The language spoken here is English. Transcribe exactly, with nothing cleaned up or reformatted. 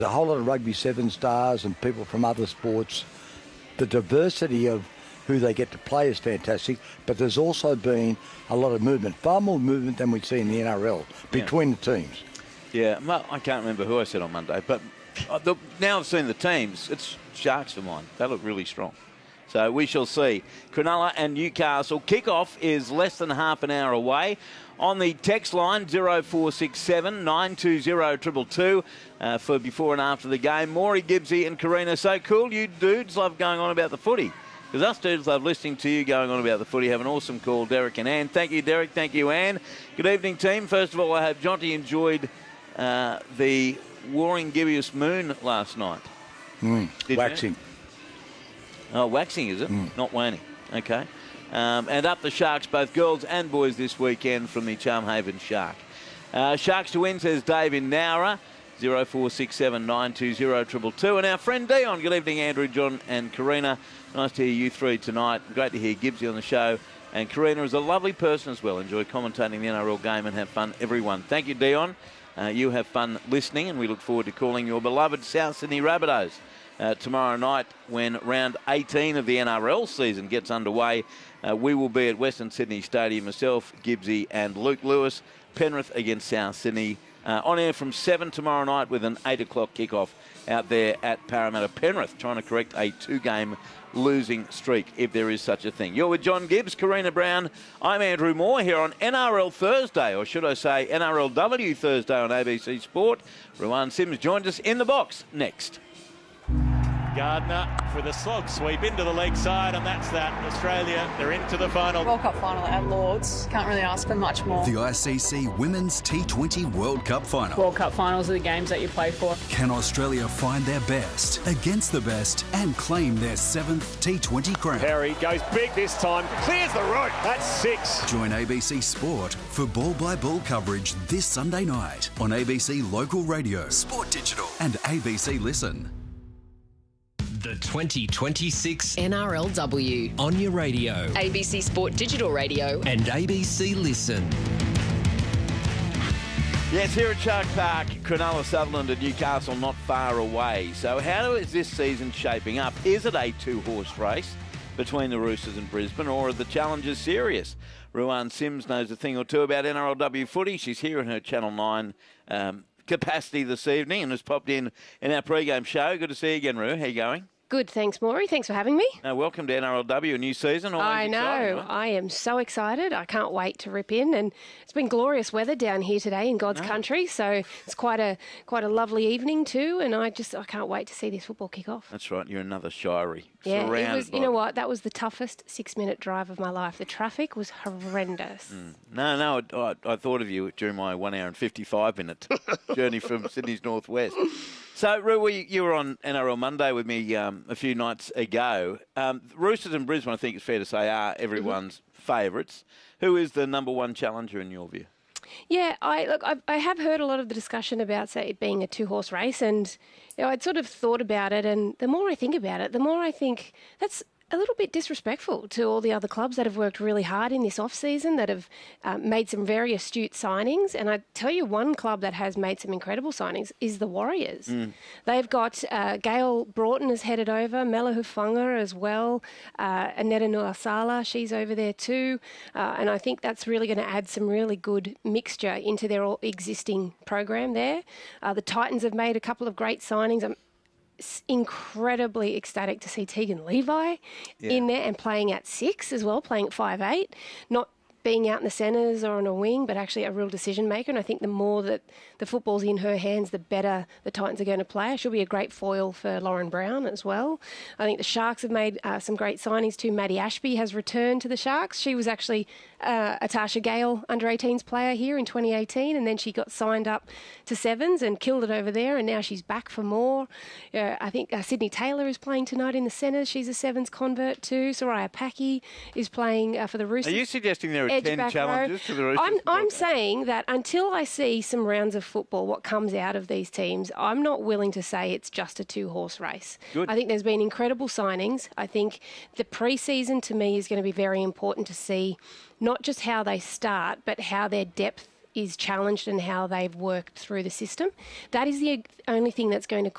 A whole lot of rugby seven stars and people from other sports. The diversity of who they get to play is fantastic, but there's also been a lot of movement, far more movement than we see in the N R L between yeah. the teams. Yeah, well, I can't remember who I said on Monday, but the, now I've seen the teams, it's Sharks for mine. They look really strong. So we shall see. Cronulla and Newcastle. Kickoff is less than half an hour away. On the text line, zero four six seven, nine two zero, two two two uh, for before and after the game. Maury, Gibbsy and Karina. So cool. You dudes love going on about the footy. Because us dudes love listening to you going on about the footy. Have an awesome call, Derek and Anne. Thank you, Derek. Thank you, Anne. Good evening, team. First of all, I hope Jonty enjoyed uh, the Warringibbius moon last night. Mm, waxing. You? Oh, waxing, is it? Mm. Not waning. Okay. Um, and up the Sharks, both girls and boys this weekend from the Charmhaven Shark. Uh, Sharks to win, says Dave in Nowra. zero four six seven, nine two zero, two two two. And our friend Dion. Good evening, Andrew, John and Karina. Nice to hear you three tonight. Great to hear Gibbsy on the show. And Karina is a lovely person as well. Enjoy commentating the N R L game and have fun, everyone. Thank you, Dion. Uh, you have fun listening, and we look forward to calling your beloved South Sydney Rabbitohs Uh, tomorrow night when round eighteen of the N R L season gets underway. Uh, we will be at Western Sydney Stadium, myself, Gibbsy and Luke Lewis. Penrith against South Sydney. Uh, on air from seven tomorrow night with an eight o'clock kickoff out there at Parramatta. Penrith trying to correct a two-game losing streak, if there is such a thing. You're with John Gibbs, Karina Brown. I'm Andrew Moore here on N R L Thursday, or should I say N R L W Thursday on A B C Sport. Ruan Sims joins us in the box next. Gardner for the slog sweep into the leg side, and that's that. Australia, they're into the final. World Cup final at Lords. Can't really ask for much more. The I C C Women's T twenty World Cup final. World Cup finals are the games that you play for. Can Australia find their best against the best and claim their seventh T twenty crown? Perry goes big this time, clears the road. That's six. Join A B C Sport for ball-by-ball coverage this Sunday night on A B C Local Radio, Sport Digital and A B C Listen. The twenty twenty-six N R L W on your radio, A B C Sport Digital Radio and A B C Listen. Yes, here at Shark Park, Cronulla, Sutherland and Newcastle not far away. So how is this season shaping up? Is it a two-horse race between the Roosters and Brisbane, or are the challenges serious? Ruan Sims knows a thing or two about N R L W footy. She's here in her Channel nine um, capacity this evening and has popped in in our pre-game show. Good to see you again, Ru. How you going? Good, thanks, Maury. Thanks for having me. Uh, welcome to N R L W, a new season. Always I know. exciting, right? I am so excited. I can't wait to rip in. And it's been glorious weather down here today in God's no. country. So it's quite a quite a lovely evening too. And I just I can't wait to see this football kick off. That's right. You're another Shirey. Yeah, Surrounded it was. by... You know what? That was the toughest six-minute drive of my life. The traffic was horrendous. Mm. No, no. I, I thought of you during my one hour and fifty-five minute journey from Sydney's northwest. So, Roo, you were on N R L Monday with me um, a few nights ago. Um, Roosters and Brisbane, I think it's fair to say, are everyone's mm-hmm. favourites. Who is the number one challenger in your view? Yeah, I look. I, I have heard a lot of the discussion about, say, it being a two-horse race, and you know, I'd sort of thought about it. And the more I think about it, the more I think that's a little bit disrespectful to all the other clubs that have worked really hard in this off-season, that have um, made some very astute signings. And I tell you, one club that has made some incredible signings is the Warriors. Mm. They've got uh, Gail Broughton has headed over, Mela Hufanga as well, uh, Aneta Nuasala, she's over there too. Uh, and I think that's really going to add some really good mixture into their existing program there. Uh, the Titans have made a couple of great signings. I'm incredibly ecstatic to see Tegan Levi yeah. in there and playing at six as well, playing at five eight, not being out in the centres or on a wing, but actually a real decision maker. And I think the more that the football's in her hands, the better the Titans are going to play. She'll be a great foil for Lauren Brown as well. I think the Sharks have made uh, some great signings too. Maddie Ashby has returned to the Sharks. She was actually uh, a Tasha Gale under eighteens player here in twenty eighteen, and then she got signed up to sevens and killed it over there, and now she's back for more. Uh, I think uh, Sydney Taylor is playing tonight in the centres. She's a sevens convert too. Soraya Packy is playing uh, for the Roosters. Are you suggesting there are ten challenges row. to the Roosters? I'm, I'm saying that until I see some rounds of football, what comes out of these teams, I'm not willing to say it's just a two-horse race. Good. I think there's been incredible signings. I think the pre-season to me is going to be very important to see not just how they start, but how their depth is challenged and how they've worked through the system. That is the only thing that's going to